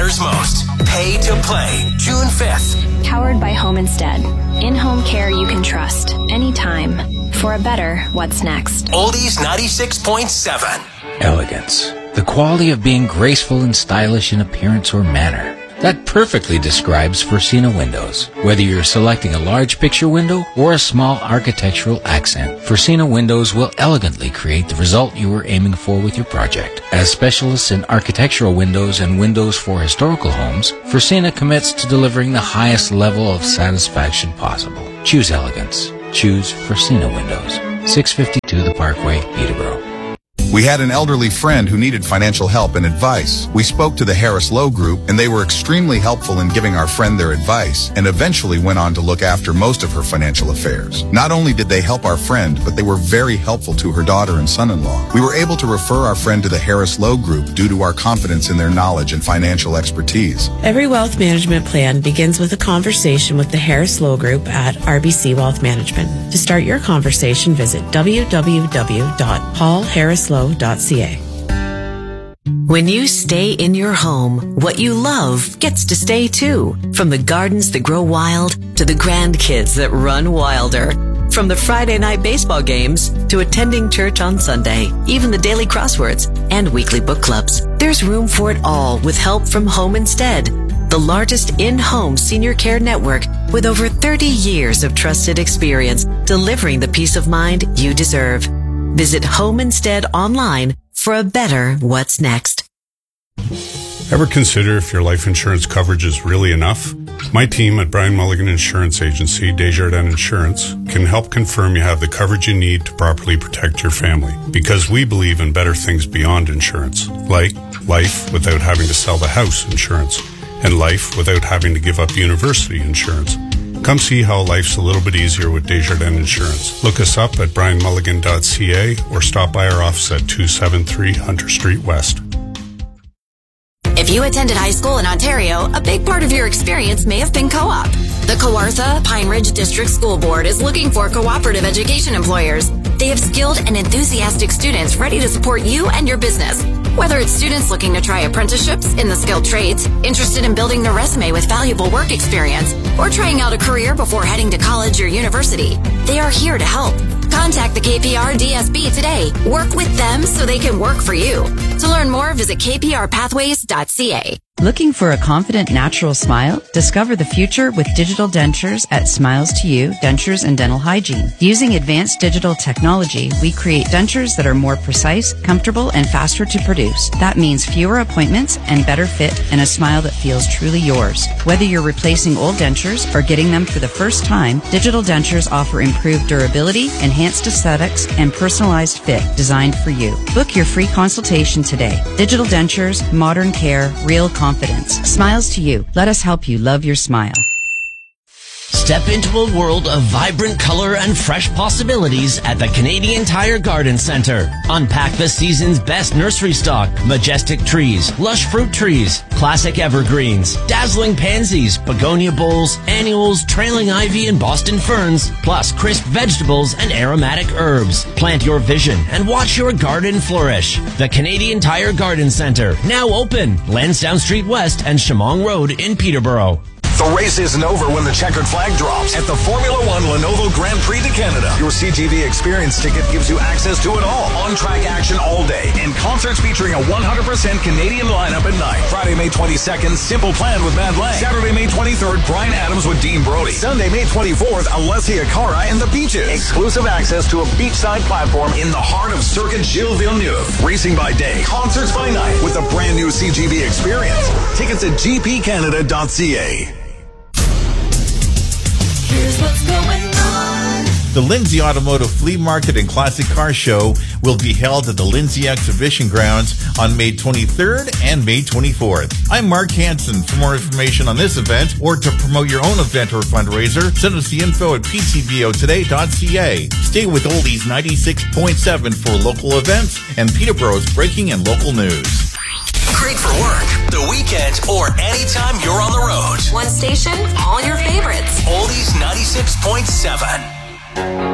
matters most. Pay to Play, June 5th. Powered by Home Instead. In-home care you can trust, anytime. For a better what's next. Oldies 96.7. Elegance. The quality of being graceful and stylish in appearance or manner. That perfectly describes Forcina Windows. Whether you're selecting a large picture window or a small architectural accent, Forcina Windows will elegantly create the result you were aiming for with your project. As specialists in architectural windows and windows for historical homes, Forcina commits to delivering the highest level of satisfaction possible. Choose elegance. Choose Forcina Windows. 652 The Parkway, Peterborough. We had an elderly friend who needed financial help and advice. We spoke to the Harris Lowe Group, and they were extremely helpful in giving our friend their advice, and eventually went on to look after most of her financial affairs. Not only did they help our friend, but they were very helpful to her daughter and son-in-law. We were able to refer our friend to the Harris Lowe Group due to our confidence in their knowledge and financial expertise. Every wealth management plan begins with a conversation with the Harris Lowe Group at RBC Wealth Management. To start your conversation, visit www.paulharrislowe.ca. When you stay in your home, what you love gets to stay too. From the gardens that grow wild to the grandkids that run wilder. From the Friday night baseball games to attending church on Sunday, even the daily crosswords and weekly book clubs. There's room for it all with help from Home Instead, the largest in-home senior care network with over 30 years of trusted experience delivering the peace of mind you deserve. Visit Home Instead online for a better what's next. Ever consider if your life insurance coverage is really enough? My team at Brian Mulligan Insurance Agency, Desjardins Insurance, can help confirm you have the coverage you need to properly protect your family. Because we believe in better things beyond insurance, like life without having to sell the house insurance, and life without having to give up university insurance. Come see how life's a little bit easier with Desjardins Insurance. Look us up at brianmulligan.ca or stop by our office at 273 Hunter Street West. If you attended high school in Ontario, a big part of your experience may have been co-op. The Kawartha Pine Ridge District School Board is looking for cooperative education employers. They have skilled and enthusiastic students ready to support you and your business. Whether it's students looking to try apprenticeships in the skilled trades, interested in building their resume with valuable work experience, or trying out a career before heading to college or university, they are here to help. Contact the KPR DSB today. Work with them so they can work for you. To learn more, visit kprpathways.ca. Looking for a confident, natural smile? Discover the future with digital dentures at Smiles to You Dentures and Dental Hygiene. Using advanced digital technology, we create dentures that are more precise, comfortable, and faster to produce. That means fewer appointments and better fit and a smile that feels truly yours. Whether you're replacing old dentures or getting them for the first time, digital dentures offer improved durability, enhanced aesthetics, and personalized fit designed for you. Book your free consultation today. Digital dentures, modern care, real confidence. Smiles to You. Let us help you love your smile. Step into a world of vibrant color and fresh possibilities at the Canadian Tire Garden Centre. Unpack the season's best nursery stock, majestic trees, lush fruit trees, classic evergreens, dazzling pansies, begonia bulls, annuals, trailing ivy, and Boston ferns, plus crisp vegetables and aromatic herbs. Plant your vision and watch your garden flourish. The Canadian Tire Garden Centre, now open, Lansdowne Street West and Chemong Road in Peterborough. The race isn't over when the checkered flag drops at the Formula One Lenovo Grand Prix de Canada. Your CGV Experience ticket gives you access to it all. On-track action all day and concerts featuring a 100% Canadian lineup at night. Friday, May 22nd, Simple Plan with Matt Lang. Saturday, May 23rd, Bryan Adams with Dean Brody. Sunday, May 24th, Alessia Cara and the Beaches. Exclusive access to a beachside platform in the heart of Circuit Gilles Villeneuve. Racing by day, concerts by night with a brand new CGV Experience. Tickets at gpcanada.ca. Here's what's going on. The Lindsay Automotive Flea Market and Classic Car Show will be held at the Lindsay Exhibition Grounds on May 23rd and May 24th. I'm Mark Hansen. For more information on this event or to promote your own event or fundraiser, send us the info at pcbotoday.ca. Stay with Oldies 96.7 for local events and Peterborough's breaking and local news. Great for work, the weekend, or anytime you're on the road. One station, all your favorites. Oldies 96.7.